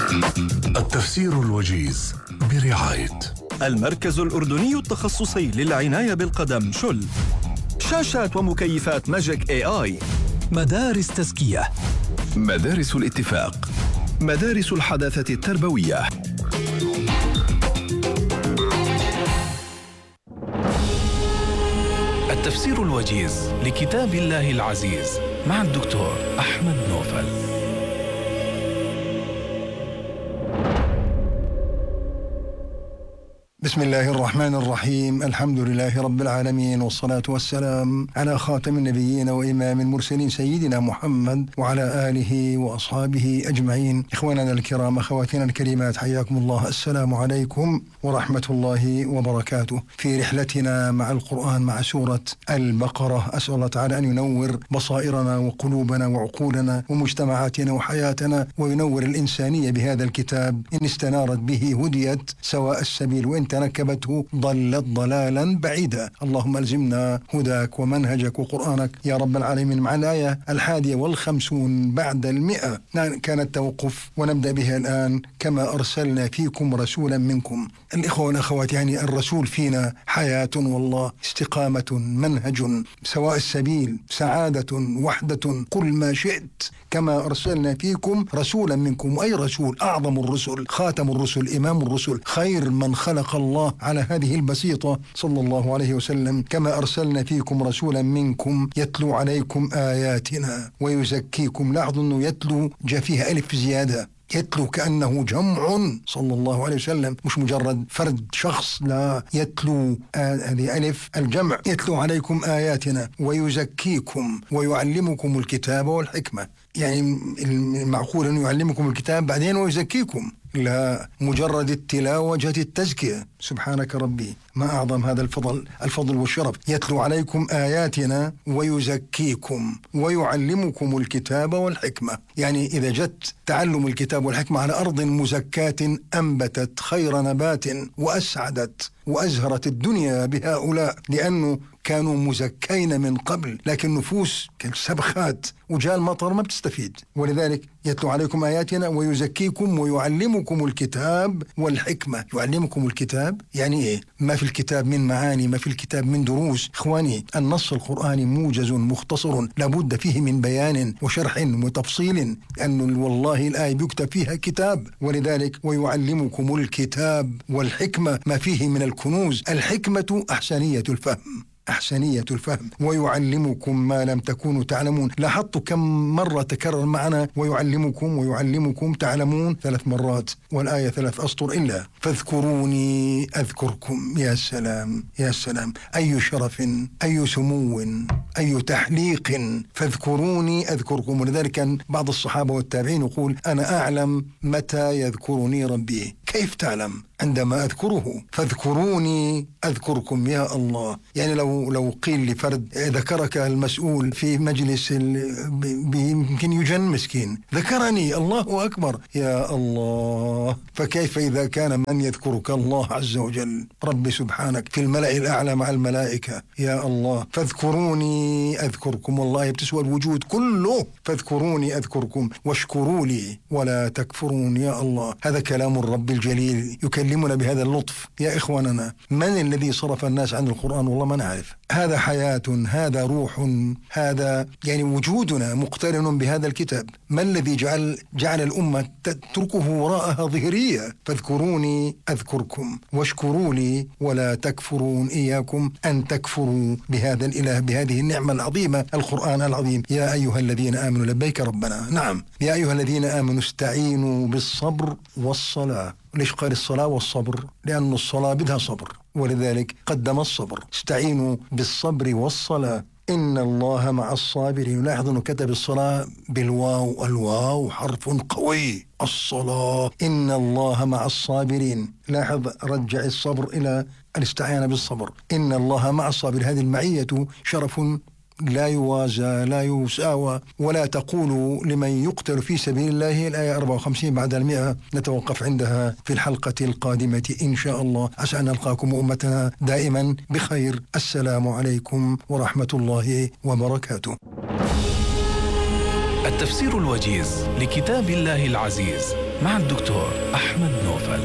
التفسير الوجيز برعاية المركز الأردني التخصصي للعناية بالقدم شل، شاشات ومكيفات ماجيك AI، مدارس تزكية، مدارس الاتفاق، مدارس الحداثة التربوية. التفسير الوجيز لكتاب الله العزيز مع الدكتور أحمد نوفل. بسم الله الرحمن الرحيم. الحمد لله رب العالمين، والصلاة والسلام على خاتم النبيين وإمام المرسلين سيدنا محمد وعلى آله وأصحابه أجمعين. إخواننا الكرام، أخواتنا الكريمات، حياكم الله. السلام عليكم ورحمة الله وبركاته. في رحلتنا مع القرآن مع سورة البقرة، أسأل الله تعالى أن ينور بصائرنا وقلوبنا وعقولنا ومجتمعاتنا وحياتنا، وينور الإنسانية بهذا الكتاب. إن استنارت به هديت سواء السبيل، وإن تنكبته ضلت ضلالا بعيدا. اللهم ألزمنا هداك ومنهجك وقرآنك يا رب العالمين. مع الآية 51 بعد 100 كان التوقف، ونبدأ بها الآن. كما أرسلنا فيكم رسولا منكم. الإخوة والأخوات، يعني الرسول فينا حياة والله، استقامة، منهج، سواء السبيل، سعادة، وحدة، قل ما شئت. كما أرسلنا فيكم رسولا منكم. أي رسول؟ أعظم الرسل، خاتم الرسل، إمام الرسل، خير من خلق الله على هذه البسيطة صلى الله عليه وسلم. كما أرسلنا فيكم رسولا منكم يتلو عليكم آياتنا ويزكيكم. لاحظوا أنه يتلو جاء فيها ألف زيادة، يتلو كأنه جمع صلى الله عليه وسلم، مش مجرد فرد شخص، لا، يتلو هذه ألف الجمع. يتلو عليكم آياتنا ويزكيكم ويعلمكم الكتاب والحكمة. يعني المعقول أن يعلمكم الكتاب بعدين ويزكيكم؟ لا، مجرد التلاوة جاءت التزكية. سبحانك ربي، ما أعظم هذا الفضل والشرف. يتلو عليكم آياتنا ويزكيكم ويعلمكم الكتاب والحكمة. يعني إذا جت تعلم الكتاب والحكمة على أرض مزكاة أنبتت خير نبات وأسعدت وأزهرت الدنيا بهؤلاء، لأنه كانوا مزكين من قبل، لكن نفوس كالسبخات وجاء المطر ما بتستفيد. ولذلك يتلو عليكم آياتنا ويزكيكم ويعلمكم الكتاب والحكمة. يعلمكم الكتاب يعني إيه؟ ما في الكتاب من معاني، ما في الكتاب من دروس. إخواني، النص القرآني موجز مختصر، لابد فيه من بيان وشرح وتفصيل، أن والله الآية بيكتب فيها كتاب. ولذلك ويعلمكم الكتاب والحكمة، ما فيه من الكنوز. الحكمة أحسنية الفهم، أحسنية الفهم. ويعلمكم ما لم تكونوا تعلمون. لاحظتوا كم مرة تكرر معنا ويعلمكم ويعلمكم، تعلمون 3 مرات، والآية 3 أسطر إلا فاذكروني أذكركم. يا سلام يا سلام، أي شرف، أي سمو، أي تحليق. فاذكروني أذكركم. ولذلك كان بعض الصحابة والتابعين يقول أنا أعلم متى يذكرني ربي. كيف تعلم؟ عندما أذكره. فاذكروني أذكركم. يا الله، يعني لو قيل لفرد ذكرك المسؤول في مجلس يمكن يجن مسكين، ذكرني، الله أكبر، يا الله. فكيف إذا كان من يذكرك الله عز وجل، رب سبحانك في الملأ الأعلى مع الملائكة. يا الله، فاذكروني أذكركم. والله بتسوى الوجود كله. فاذكروني أذكركم واشكروا لي ولا تكفرون. يا الله، هذا كلام الرب الجليل يكلمنا بهذا اللطف. يا إخواننا، من الذي صرف الناس عن القرآن؟ والله ما نعرف. هذا حياة، هذا روح، هذا يعني وجودنا مقترن بهذا الكتاب. ما الذي جعل الأمة تتركه وراءها ظهرية؟ فاذكروني أذكركم واشكروا لي ولا تكفرون. إياكم أن تكفروا بهذا الإله، بهذه النعمة العظيمة، القرآن العظيم. يا أيها الذين آمنوا، لبيك ربنا، نعم، يا أيها الذين آمنوا استعينوا بالصبر والصلاة. ليش قال الصلاة والصبر؟ لأن الصلاة بدها صبر، ولذلك قدم الصبر. استعينوا بالصبر والصلاة إن الله مع الصابرين. لاحظ أنه كتب الصلاة بالواو. الواو حرف قوي. الصلاة إن الله مع الصابرين. لاحظ، رجع الصبر إلى الاستعانة بالصبر. إن الله مع الصابرين. هذه المعية شرف لا يوازى لا يساوى. ولا تقولوا لمن يقتل في سبيل الله. الآية 54 بعد 100. نتوقف عندها في الحلقة القادمة إن شاء الله. عسى أن نلقاكم أمتنا دائما بخير. السلام عليكم ورحمة الله وبركاته. التفسير الوجيز لكتاب الله العزيز مع الدكتور أحمد نوفل.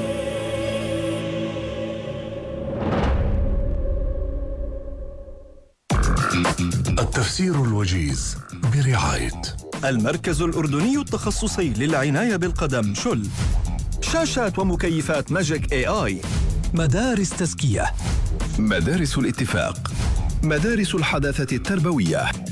التفسير الوجيز برعاية المركز الأردني التخصصي للعناية بالقدم شل. شاشات ومكيفات ماجيك AI. مدارس تزكية. مدارس الاتفاق. مدارس الحداثة التربوية.